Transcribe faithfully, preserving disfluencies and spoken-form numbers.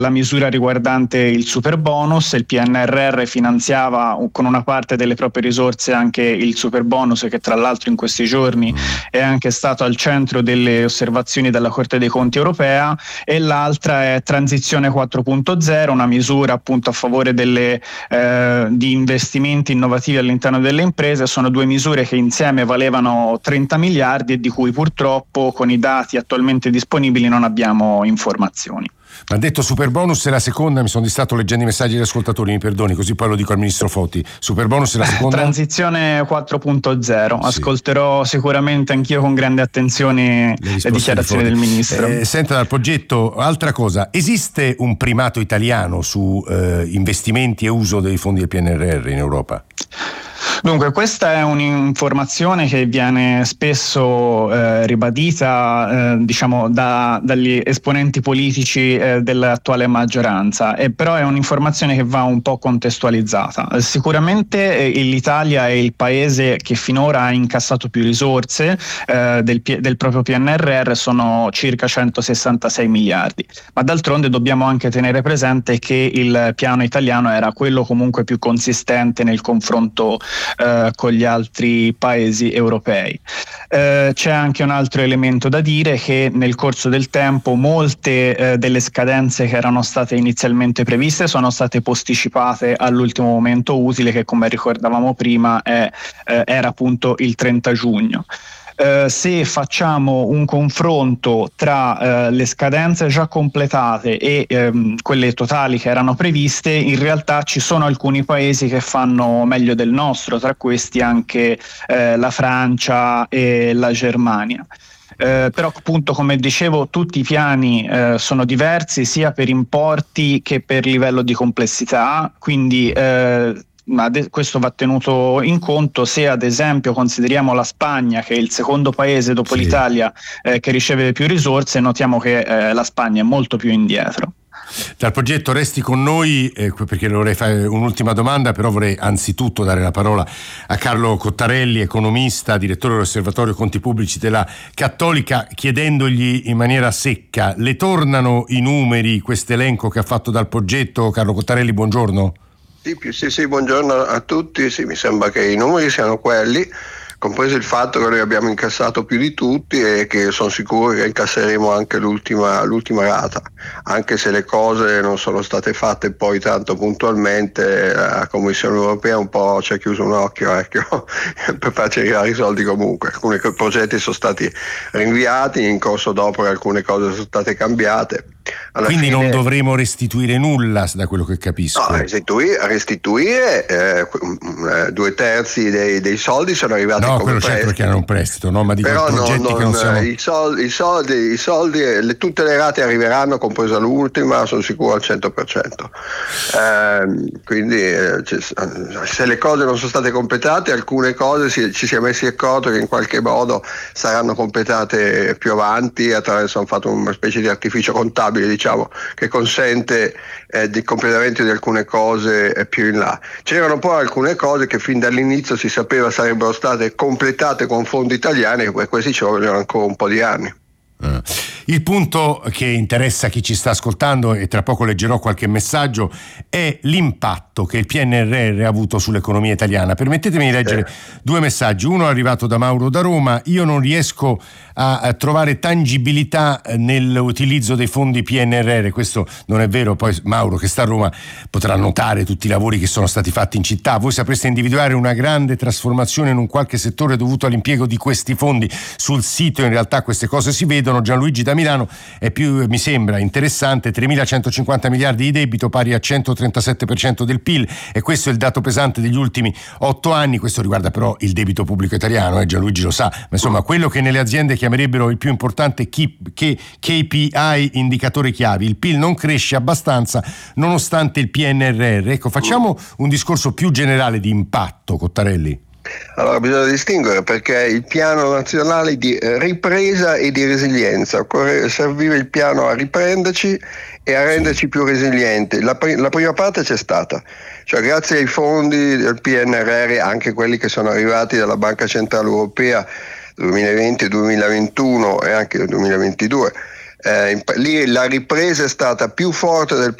la misura riguardante il superbonus. Il P N R R finanziava con una parte delle proprie risorse anche il superbonus, che tra l'altro in questi giorni è anche stato al centro delle osservazioni della Corte dei Conti europea, e l'altra è Transizione quattro punto zero, una misura appunto a favore delle, eh, di investimenti innovativi all'interno delle imprese. Sono due misure che insieme valevano trenta miliardi e di cui purtroppo con i dati attualmente disponibili non abbiamo informazioni. Ma detto superbonus è la seconda, mi sono distratto leggendo i messaggi degli ascoltatori, mi perdoni, così poi lo dico al ministro Foti. Superbonus è la seconda? Transizione quattro punto zero, sì. Ascolterò sicuramente anch'io con grande attenzione le, le dichiarazioni del ministro. Eh, senta, dal progetto, altra cosa, esiste un primato italiano su eh, investimenti e uso dei fondi del P N R R in Europa? Dunque, questa è un'informazione che viene spesso eh, ribadita eh, diciamo da, dagli esponenti politici eh, dell'attuale maggioranza, e però è un'informazione che va un po' contestualizzata. Eh, sicuramente eh, l'Italia è il paese che finora ha incassato più risorse eh, del, del proprio P N R R, sono circa centosessantasei miliardi, ma d'altronde dobbiamo anche tenere presente che il piano italiano era quello comunque più consistente nel confronto Eh, con gli altri paesi europei. Eh, c'è anche un altro elemento da dire, che nel corso del tempo molte eh, delle scadenze che erano state inizialmente previste sono state posticipate all'ultimo momento utile, che come ricordavamo prima è, eh, era appunto il trenta giugno. Uh, se facciamo un confronto tra uh, le scadenze già completate e um, quelle totali che erano previste, in realtà ci sono alcuni paesi che fanno meglio del nostro, tra questi anche uh, la Francia e la Germania. Uh, però appunto, come dicevo, tutti i piani uh, sono diversi sia per importi che per livello di complessità, quindi uh, ma de- questo va tenuto in conto. Se ad esempio consideriamo la Spagna, che è il secondo paese dopo sì. l'Italia eh, che riceve più risorse, notiamo che eh, la Spagna è molto più indietro. Dal progetto resti con noi, eh, perché vorrei fare un'ultima domanda, però vorrei anzitutto dare la parola a Carlo Cottarelli, economista, direttore dell'Osservatorio Conti Pubblici della Cattolica, chiedendogli in maniera secca: le tornano i numeri, questo elenco che ha fatto dal progetto? Carlo Cottarelli, buongiorno. Sì, sì, sì, buongiorno a tutti. Sì, mi sembra che i numeri siano quelli, compreso il fatto che noi abbiamo incassato più di tutti e che sono sicuro che incasseremo anche l'ultima, l'ultima rata, anche se le cose non sono state fatte poi tanto puntualmente. La Commissione Europea un po' ci ha chiuso un occhio ecco, per farci arrivare i soldi comunque. Alcuni progetti sono stati rinviati in corso d'opera, alcune cose sono state cambiate. Alla Quindi fine, non dovremo restituire nulla, da quello che capisco. No, restituire, restituire eh, due terzi dei, dei soldi sono arrivati no, come prestito. No, quello certo, perché era un prestito, no? Ma dico però i progetti non, che non siamo... I soldi, i soldi, i soldi le, tutte le rate arriveranno, compresa l'ultima, sono sicuro al cento per cento. Eh, quindi eh, se le cose non sono state completate, alcune cose si, ci si è messi accorto che in qualche modo saranno completate più avanti, attraverso hanno fatto una specie di artificio contabile, diciamo, che consente eh, di completamento di alcune cose eh, più in là. C'erano poi alcune cose che fin dall'inizio si sapeva sarebbero state completate con fondi italiani, e questi ci vogliono ancora un po' di anni. Il punto che interessa chi ci sta ascoltando, e tra poco leggerò qualche messaggio, è l'impatto che il P N R R ha avuto sull'economia italiana. Permettetemi di leggere eh. due messaggi. Uno è arrivato da Mauro da Roma: io non riesco a, a trovare tangibilità nell'utilizzo dei fondi P N R R. Questo non è vero. Poi Mauro, che sta a Roma, potrà notare tutti i lavori che sono stati fatti in città. Voi sapreste individuare una grande trasformazione in un qualche settore dovuto all'impiego di questi fondi? Sul sito in realtà queste cose si vedono. Gianluigi da Milano: è più, mi sembra interessante, tremilacentocinquanta miliardi di debito, pari a centotrentasette per cento del P I L, e questo è il dato pesante degli ultimi otto anni. Questo riguarda però il debito pubblico italiano, eh, Gianluigi lo sa, ma insomma quello che nelle aziende chiamerebbero il più importante K P I, indicatore chiavi. Il P I L non cresce abbastanza nonostante il P N R R. Ecco, facciamo un discorso più generale di impatto, Cottarelli. Allora bisogna distinguere, perché il piano nazionale di ripresa e di resilienza, occorre servire il piano a riprenderci e a renderci più resilienti. La, pr- la prima parte c'è stata, cioè grazie ai fondi del P N R R, anche quelli che sono arrivati dalla Banca Centrale Europea duemilaventi duemilaventuno e anche duemilaventidue, Eh, in, lì la ripresa è stata più forte del